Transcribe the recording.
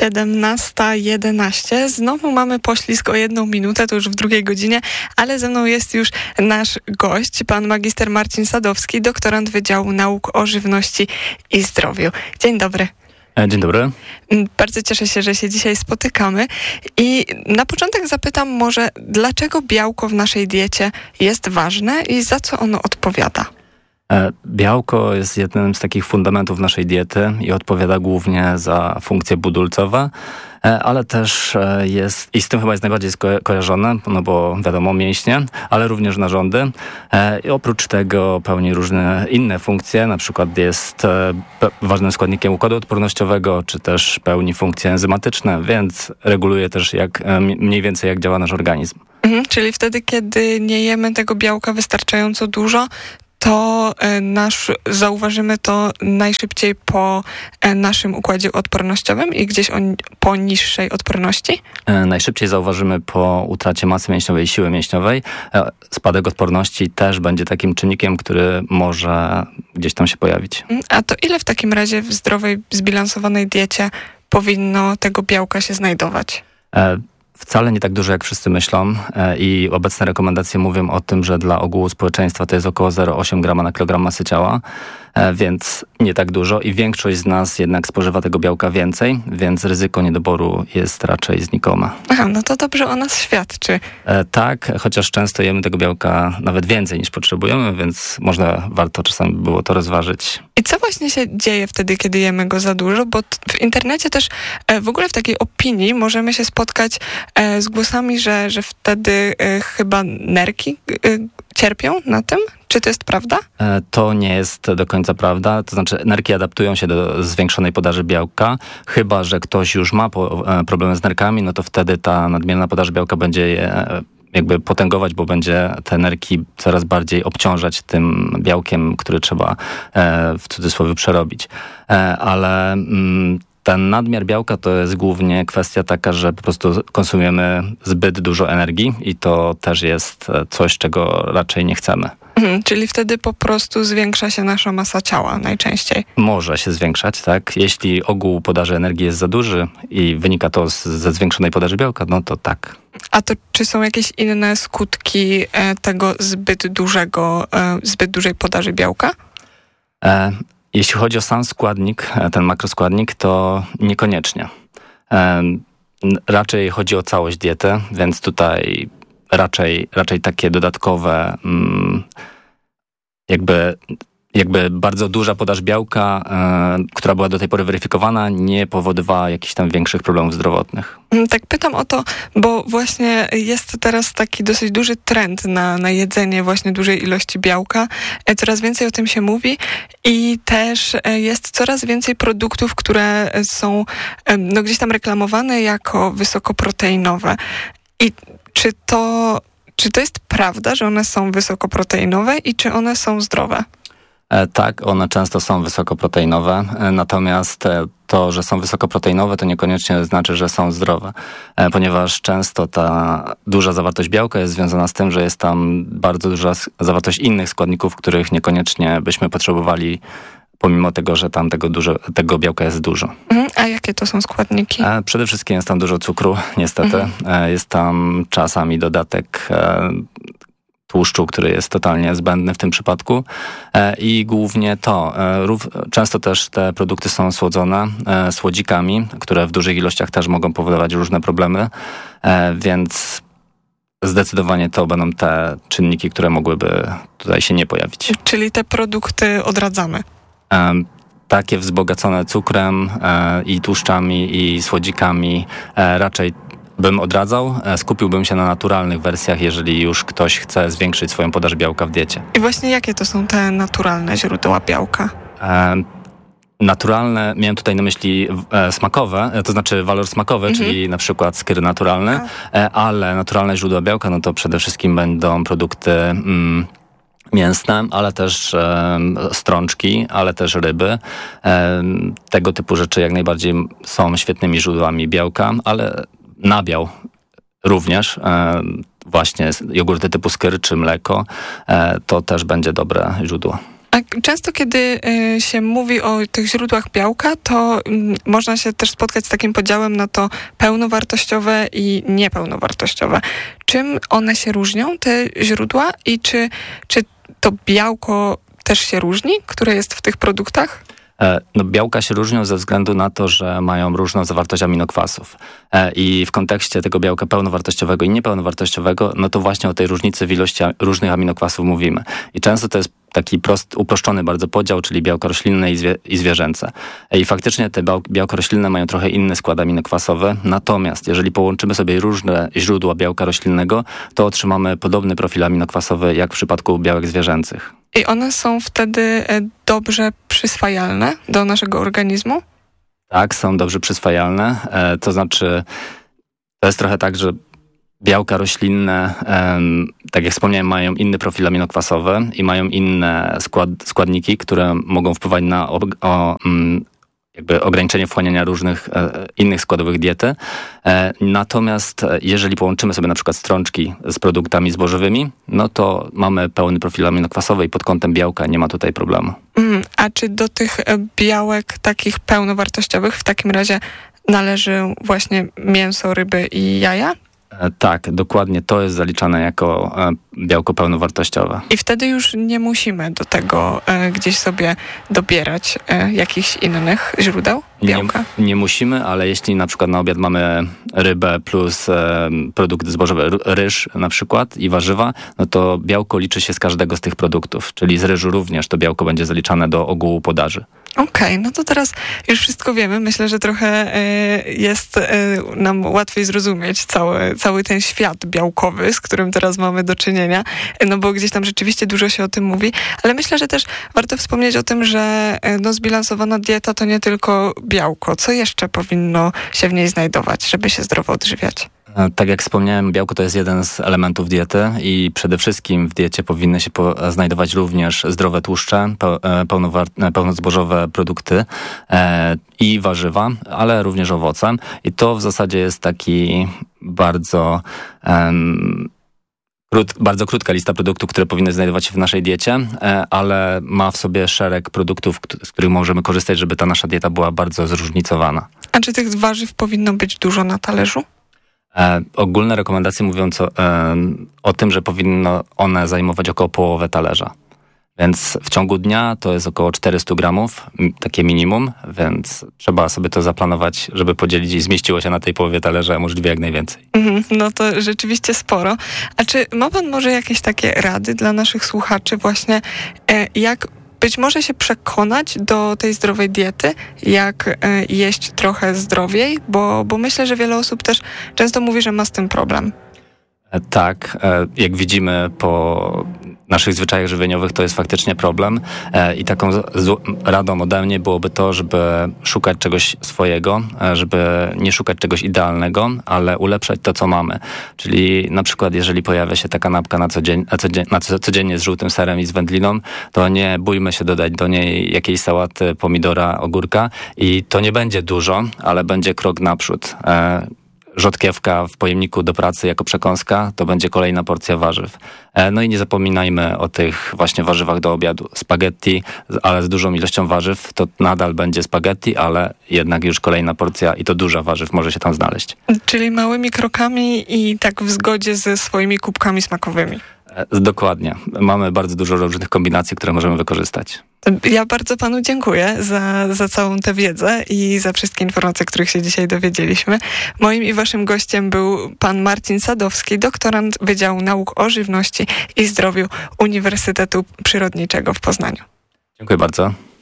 17:11. Znowu mamy poślizg o 1 minutę, to już w drugiej godzinie, ale ze mną jest już nasz gość, pan magister Marcin Sadowski, doktorant Wydziału Nauk o Żywności i Zdrowiu. Dzień dobry. Dzień dobry. Bardzo cieszę się, że się dzisiaj spotykamy. I na początek zapytam może, dlaczego białko w naszej diecie jest ważne i za co ono odpowiada? Białko jest jednym z takich fundamentów naszej diety i odpowiada głównie za funkcje budulcowe, ale też jest, i z tym chyba jest najbardziej kojarzone, no bo wiadomo, mięśnie, ale również narządy. I oprócz tego pełni różne inne funkcje, na przykład jest ważnym składnikiem układu odpornościowego, czy też pełni funkcje enzymatyczne, więc reguluje też mniej więcej jak działa nasz organizm. Czyli wtedy, kiedy nie jemy tego białka wystarczająco dużo, to zauważymy to najszybciej po naszym układzie odpornościowym i gdzieś po niższej odporności? Najszybciej zauważymy po utracie masy mięśniowej i siły mięśniowej. Spadek odporności też będzie takim czynnikiem, który może gdzieś tam się pojawić. A to ile w takim razie w zdrowej, zbilansowanej diecie powinno tego białka się znajdować? Wcale nie tak dużo, jak wszyscy myślą i obecne rekomendacje mówią o tym, że dla ogółu społeczeństwa to jest około 0,8 grama na kilogram masy ciała, więc nie tak dużo i większość z nas jednak spożywa tego białka więcej, więc ryzyko niedoboru jest raczej znikome. Aha, no to dobrze o nas świadczy. Tak, chociaż często jemy tego białka nawet więcej niż potrzebujemy, więc warto czasami było to rozważyć. I co właśnie się dzieje wtedy, kiedy jemy go za dużo? Bo w internecie też w ogóle w takiej opinii możemy się spotkać z głosami, że wtedy chyba nerki cierpią na tym? Czy to jest prawda? To nie jest do końca prawda. To znaczy nerki adaptują się do zwiększonej podaży białka. Chyba że ktoś już ma problemy z nerkami, no to wtedy ta nadmierna podaż białka będzie je jakby potęgować, bo będzie te nerki coraz bardziej obciążać tym białkiem, który trzeba w cudzysłowie przerobić. Ale ten nadmiar białka to jest głównie kwestia taka, że po prostu konsumujemy zbyt dużo energii i to też jest coś, czego raczej nie chcemy. Czyli wtedy po prostu zwiększa się nasza masa ciała najczęściej. Może się zwiększać, tak. Jeśli ogół podaży energii jest za duży i wynika to ze zwiększonej podaży białka, no to tak. A to czy są jakieś inne skutki tego zbyt dużej podaży białka? Jeśli chodzi o sam składnik, ten makroskładnik, to niekoniecznie. Raczej chodzi o całość diety, więc tutaj raczej takie dodatkowe, jakby bardzo duża podaż białka, która była do tej pory weryfikowana, nie powodowała jakichś tam większych problemów zdrowotnych. Tak pytam o to, bo właśnie jest teraz taki dosyć duży trend na jedzenie właśnie dużej ilości białka. Coraz więcej o tym się mówi i też jest coraz więcej produktów, które są gdzieś tam reklamowane jako wysokoproteinowe. I czy to jest prawda, że one są wysokoproteinowe i czy one są zdrowe? Tak, one często są wysokoproteinowe, natomiast to, że są wysokoproteinowe, to niekoniecznie znaczy, że są zdrowe, ponieważ często ta duża zawartość białka jest związana z tym, że jest tam bardzo duża zawartość innych składników, których niekoniecznie byśmy potrzebowali, pomimo tego, że tam tego białka jest dużo. A jakie to są składniki? Przede wszystkim jest tam dużo cukru, niestety. Jest tam czasami dodatek tłuszczu, który jest totalnie zbędny w tym przypadku i głównie to. Często też te produkty są słodzone słodzikami, które w dużych ilościach też mogą powodować różne problemy, więc zdecydowanie to będą te czynniki, które mogłyby tutaj się nie pojawić. Czyli te produkty odradzamy? Takie wzbogacone cukrem i tłuszczami i słodzikami raczej bym odradzał. Skupiłbym się na naturalnych wersjach, jeżeli już ktoś chce zwiększyć swoją podaż białka w diecie. I właśnie jakie to są te naturalne źródła białka? Naturalne, miałem tutaj na myśli smakowe, to znaczy walor smakowy, czyli na przykład skyr naturalny, ale naturalne źródła białka, no to przede wszystkim będą produkty mięsne, ale też strączki, ale też ryby. Tego typu rzeczy jak najbardziej są świetnymi źródłami białka, ale nabiał również, właśnie jogurty typu skyr czy mleko, to też będzie dobre źródło. A często, kiedy się mówi o tych źródłach białka, to można się też spotkać z takim podziałem na to pełnowartościowe i niepełnowartościowe. Czym one się różnią, te źródła, i czy to białko też się różni, które jest w tych produktach? No, białka się różnią ze względu na to, że mają różną zawartość aminokwasów. I w kontekście tego białka pełnowartościowego i niepełnowartościowego, no to właśnie o tej różnicy w ilości różnych aminokwasów mówimy. I często to jest taki uproszczony bardzo podział, czyli białka roślinne i zwierzęce. I faktycznie te białka roślinne mają trochę inny skład aminokwasowy, natomiast jeżeli połączymy sobie różne źródła białka roślinnego, to otrzymamy podobny profil aminokwasowy jak w przypadku białek zwierzęcych. I one są wtedy dobrze przyswajalne do naszego organizmu? Tak, są dobrze przyswajalne. To znaczy, to jest trochę tak, że białka roślinne, tak jak wspomniałem, mają inny profil aminokwasowy i mają inne składniki, które mogą wpływać na jakby ograniczenie wchłaniania różnych innych składowych diety. Natomiast jeżeli połączymy sobie na przykład strączki z produktami zbożowymi, no to mamy pełny profil aminokwasowy i pod kątem białka nie ma tutaj problemu. A czy do tych białek takich pełnowartościowych w takim razie należy właśnie mięso, ryby i jaja? Tak, dokładnie, to jest zaliczane jako białko pełnowartościowe. I wtedy już nie musimy do tego gdzieś sobie dobierać jakichś innych źródeł białka? Nie musimy, ale jeśli na przykład na obiad mamy rybę plus produkty zbożowe, ryż na przykład i warzywa, no to białko liczy się z każdego z tych produktów, czyli z ryżu również to białko będzie zaliczane do ogółu podaży. Okej, no to teraz już wszystko wiemy. Myślę, że trochę jest nam łatwiej zrozumieć cały ten świat białkowy, z którym teraz mamy do czynienia, no bo gdzieś tam rzeczywiście dużo się o tym mówi, ale myślę, że też warto wspomnieć o tym, że zbilansowana dieta to nie tylko białko. Co jeszcze powinno się w niej znajdować, żeby się zdrowo odżywiać? Tak jak wspomniałem, białko to jest jeden z elementów diety i przede wszystkim w diecie powinny się znajdować również zdrowe tłuszcze, pełnozbożowe produkty i warzywa, ale również owoce. I to w zasadzie jest taki bardzo krótka lista produktów, które powinny znajdować się w naszej diecie, ale ma w sobie szereg produktów, z których możemy korzystać, żeby ta nasza dieta była bardzo zróżnicowana. A czy tych warzyw powinno być dużo na talerzu? Ogólne rekomendacje mówią o tym, że powinno one zajmować około połowę talerza. Więc w ciągu dnia to jest około 400 gramów, takie minimum, więc trzeba sobie to zaplanować, żeby podzielić i zmieściło się na tej połowie talerza możliwie jak najwięcej. No to rzeczywiście sporo. A czy ma pan może jakieś takie rady dla naszych słuchaczy właśnie, jak być może się przekonać do tej zdrowej diety, jak jeść trochę zdrowiej, bo myślę, że wiele osób też często mówi, że ma z tym problem. Tak, jak widzimy po naszych zwyczajach żywieniowych, to jest faktycznie problem i taką radą ode mnie byłoby to, żeby szukać czegoś swojego, żeby nie szukać czegoś idealnego, ale ulepszać to, co mamy. Czyli na przykład, jeżeli pojawia się ta kanapka codziennie z żółtym serem i z wędliną, to nie bójmy się dodać do niej jakiejś sałaty, pomidora, ogórka i to nie będzie dużo, ale będzie krok naprzód. Rzodkiewka w pojemniku do pracy jako przekąska, to będzie kolejna porcja warzyw. No i nie zapominajmy o tych właśnie warzywach do obiadu. Spaghetti, ale z dużą ilością warzyw, to nadal będzie spaghetti, ale jednak już kolejna porcja i to duża warzyw może się tam znaleźć. Czyli małymi krokami i tak w zgodzie ze swoimi kubkami smakowymi. Dokładnie. Mamy bardzo dużo różnych kombinacji, które możemy wykorzystać. Ja bardzo panu dziękuję za całą tę wiedzę i za wszystkie informacje, których się dzisiaj dowiedzieliśmy. Moim i waszym gościem był pan Marcin Sadowski, doktorant Wydziału Nauk o Żywności i Zdrowiu Uniwersytetu Przyrodniczego w Poznaniu. Dziękuję bardzo.